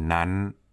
นั้น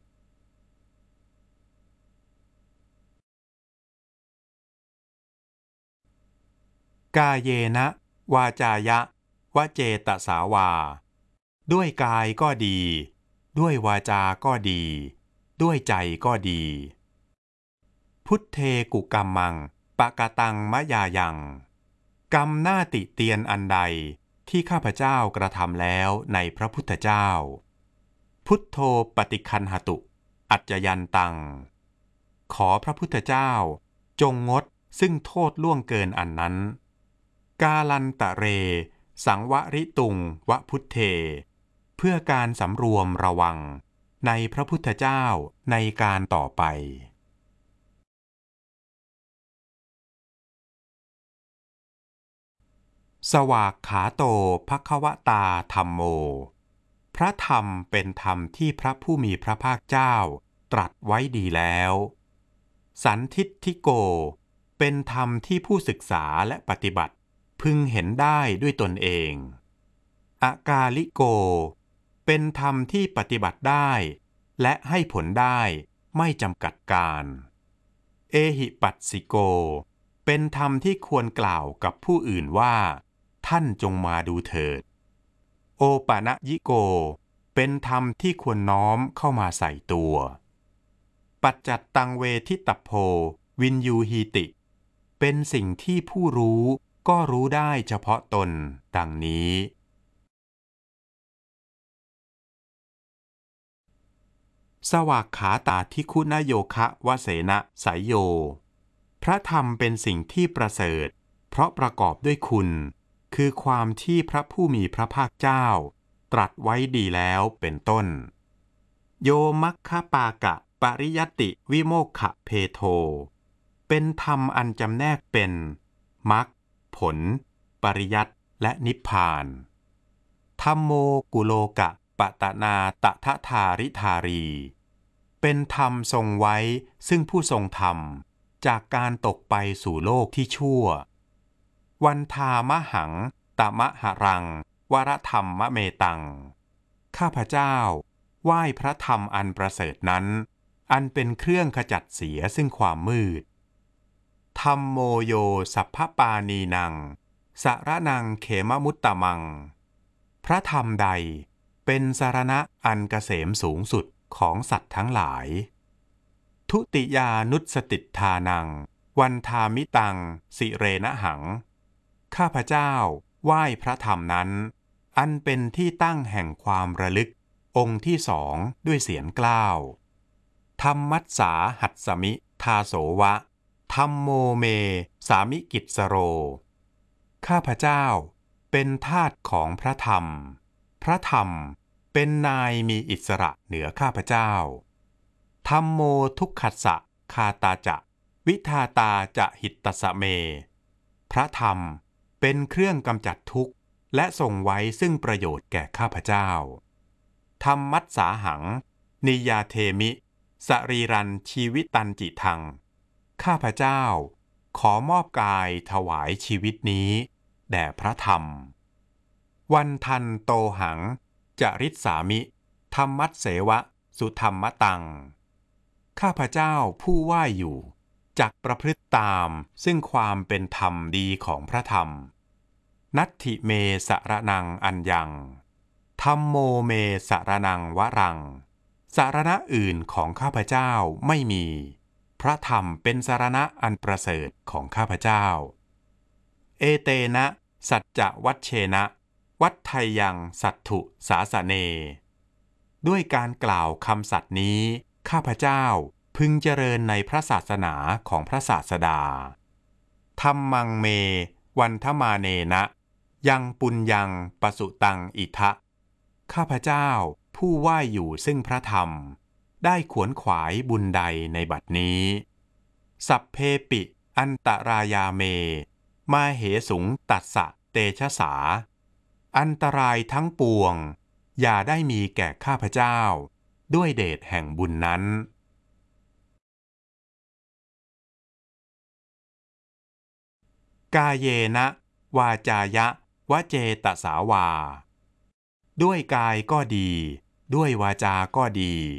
กาเยนะวาจายะวเจตสาวาด้วยกายก็ดีด้วยวาจาก็ดีด้วยใจก็ดีพุทเทกุกัมมังปะกะตังมะยายังกรรมหน้าติเตียนอันใดที่ข้าพเจ้ากระทำแล้วในพระพุทธเจ้าพุทโธปฏิคันหตุอัจจยันตังขอพระพุทธเจ้าจงงดซึ่งโทษล่วงเกินอันนั้นกาลันตะเรสังวริตุงวะพุทเทเพื่อการสำรวมระวังในพระพุทธเจ้าในการต่อไปสวากขาโตภควตาธัมโมพระธรรมเป็นธรรมที่พระผู้มีพระภาคเจ้าตรัสไว้ดีแล้วสันทิฏฐิโกเป็นธรรมที่ผู้ศึกษาและปฏิบัติพึงเห็นได้ด้วยตนเองอากาลิโกเป็นธรรมที่ปฏิบัติได้และให้ผลได้ไม่จำกัดการเอหิปัสสิโกเป็นธรรมที่ควรกล่าวกับผู้อื่นว่าท่านจงมาดูเถิดโอปะนะยิโกเป็นธรรมที่ควรน้อมเข้ามาใส่ตัวปัจจัตตังเวทิตโพวินยูหีติเป็นสิ่งที่ผู้รู้ก็รู้ได้เฉพาะตนดังนี้สวากขาตาทิคุณโยคะวเสนะสายโยพระธรรมเป็นสิ่งที่ประเสริฐเพราะประกอบด้วยคุณคือความที่พระผู้มีพระภาคเจ้าตรัสไว้ดีแล้วเป็นต้นโยมัคคปากะปริยัตติวิโมกขเพโทเป็นธรรมอันจำแนกเป็นมรรคผลปริยัติและนิพพานธัมโมกุโลกะปตนาตถทาริธารีเป็นธรรมทรงไว้ซึ่งผู้ทรงธรรมจากการตกไปสู่โลกที่ชั่ววันทามหังตมะหรังวรธรรมมะเมตังข้าพเจ้าไหว้พระธรรมอันประเสริฐนั้นอันเป็นเครื่องขจัดเสียซึ่งความมืดธัมโมโยสัพพปานีนังสรนังเขมมุตตมังพระธรรมใดเป็นสรณะอันเกษมสูงสุดของสัตว์ทั้งหลายทุติยานุสติทานังวันทามิตังสิเรนะหังข้าพเจ้าไหว้พระธรรมนั้นอันเป็นที่ตั้งแห่งความระลึกองค์ที่สองด้วยเสียงกล้าวธัมมัสสาหัสสมิทาโสวะธัมโมเมสามิกิจสโรข้าพเจ้าเป็นทาสของพระธรรมพระธรรมเป็นนายมีอิสระเหนือข้าพเจ้าธัมโมทุกขัสสะคาตาจะวิทาตาจะหิตตสเมพระธรรมเป็นเครื่องกำจัดทุกข์และทรงไว้ซึ่งประโยชน์แก่ข้าพเจ้าธัมมัสสาหังนิยาเทมิสรีรันชีวิตันจิทังข้าพเจ้าขอมอบกายถวายชีวิตนี้แด่พระธรรมวันทันโตหังจริสสามิธรรมัสเสวะสุธรรมตังข้าพเจ้าผู้ไหว้อยู่จักประพฤติตามซึ่งความเป็นธรรมดีของพระธรรมนัตถิเมสรนังอัญญังธัมโมเมสรนังวรังสารณะอื่นของข้าพเจ้าไม่มีพระธรรมเป็นสารณะอันประเสริฐของข้าพเจ้าเอเตนะสัจจะวัชเชนะวัฏไทยังสัตถุสาสเนด้วยการกล่าวคำสัตย์นี้ข้าพเจ้าพึงเจริญในพระศาสนาของพระศาสดาธัมมังเมวันทมาเนนะยังปุญญังปสุตังอิทะข้าพเจ้าผู้ไหว้อยู่ซึ่งพระธรรมได้ขวนขวายบุญใดในบัดนี้สัพเพปิอันตรายาเมมาเหสุงตัสสะเตชะสาอันตรายทั้งปวงอย่าได้มีแก่ข้าพเจ้าด้วยเดชแห่งบุญนั้นกาเยนะวาจายะวเจตสาวาด้วยกายก็ดีด้วยวาจาก็ดี